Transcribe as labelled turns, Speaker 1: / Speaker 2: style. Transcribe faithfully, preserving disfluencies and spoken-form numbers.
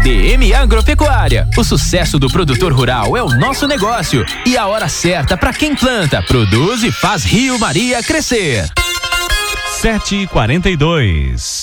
Speaker 1: D M Agropecuária. O sucesso do produtor rural é o nosso negócio e a hora certa para quem planta, produz e faz Rio Maria crescer.
Speaker 2: sete e quarenta e dois.